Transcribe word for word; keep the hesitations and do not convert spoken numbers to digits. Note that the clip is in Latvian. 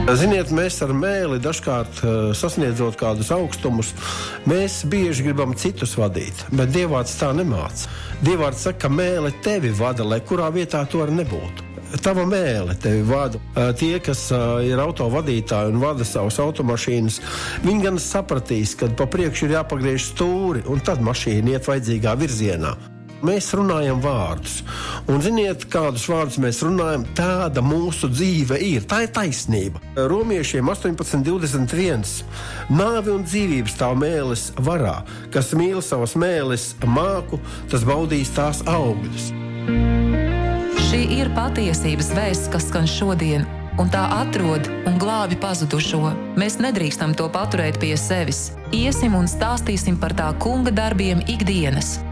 Ziniet, mēs ar mēli dažkārt sasniedzot kādus augstumus, mēs bieži gribam citus vadīt, bet Dievvārds tā nemāca. Dievvārds saka, ka mēle tevi vada, lai kurā vietā tu arī nebūtu. Tava mēle tevi vada. Tie, kas ir autovadītāji un vada savas automašīnas, viņi gan sapratīs, kad pa priekšu ir jāpagriež stūri, un tad mašīna iet vajadzīgā virzienā. Mēs runājam vārdus. Un ziniet, kādus vārdus mēs runājam, tāda mūsu dzīve ir. Tā ir taisnība. Romiešiem astoņpadsmit divdesmit viens. Nāve un dzīvība stāv mēles varā. Kas mīl savas mēles māku, tas baudīs tās augļus. Šī ir patiesības vēsts, kas skan šodien, un tā atrod un glābi pazudušo. Mēs nedrīkstam to paturēt pie sevis. Iesim un stāstīsim par tā kunga darbiem ikdienas.